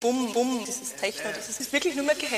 Bumm, Bumm, dieses Techno, das ist wirklich nur mehr gehemmt.